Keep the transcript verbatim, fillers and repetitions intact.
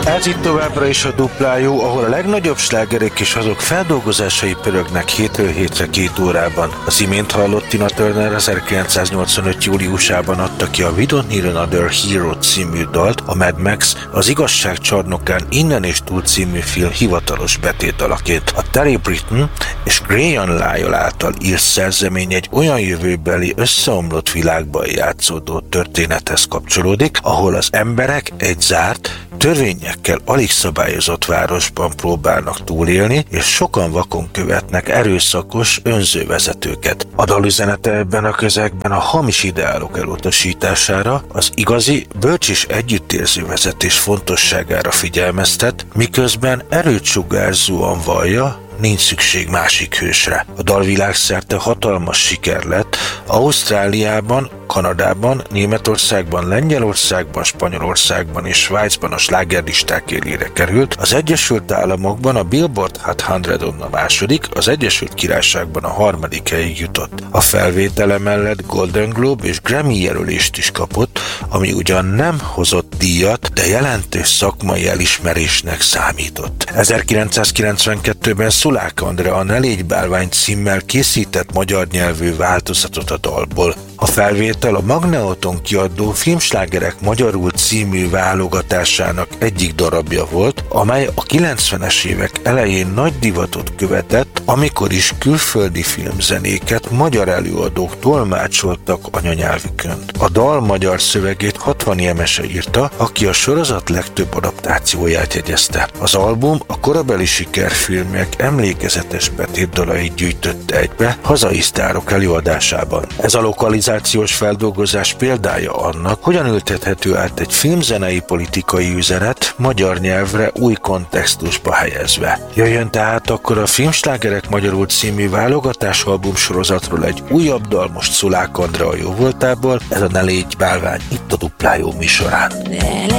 Ez itt továbbra is a Duplájó, ahol a legnagyobb slágerek és azok feldolgozásai pörögnek hétről hétre két órában. Az imént hallott Tina Turner ezerkilencszáznyolcvanöt júliusában adta ki a We Don't Need Another Hero című dalt, a Mad Max az Igazság csarnokán Innen és túl című film hivatalos betétdalaként. A Terry Britten és Graham Lyle által írt szerzemény egy olyan jövőbeli összeomlott világban játszódó történethez kapcsolódik, ahol az emberek egy zárt, törvényekkel alig szabályozott városban próbálnak túlélni, és sokan vakon követnek erőszakos önzővezetőket. A dal üzenete ebben a közegben a hamis ideálok elutasítására, az igazi, bölcs és együttérző vezetés fontosságára figyelmeztet, miközben erőt sugárzóan vallja, nincs szükség másik hősre. A dal világszerte hatalmas siker lett, Ausztráliában, Kanadában, Németországban, Lengyelországban, Spanyolországban és Svájcban a slágerlisták élére került, az Egyesült Államokban a Billboard Hot százon a második, az Egyesült Királyságban a harmadik helyig jutott. A felvétele mellett Golden Globe és Grammy jelölést is kapott, ami ugyan nem hozott díjat, de jelentős szakmai elismerésnek számított. ezerkilencszázkilencvenkettőben Szulák Andrea a Ne légy bálvány címmel készített magyar nyelvű változatot a dalból. A felvétel a Magneoton kiadó Filmslágerek magyarul című válogatásának egyik darabja volt, amely a kilencvenes évek elején nagy divatot követett, amikor is külföldi filmzenéket magyar előadók tolmácsoltak anyanyelvükön. A dal magyar szövegét Hatvani Emese írta, aki a sorozat legtöbb adaptációját jegyezte. Az album a korabeli sikerfilmek emlékezetes betétdalait gyűjtötte egybe hazai sztárok előadásában. Ez a lokalizációs feldolgozás példája annak, hogyan ültethető át egy filmzenei politikai üzenet magyar nyelvre új kontextusba helyezve. Jöjjön tehát akkor a Filmslágerek magyarul című válogatás albumsorozatról egy újabb dal most Szulák Andrea jóvoltából, ez a Ne légy bálvány itt a Duplájó műsorán.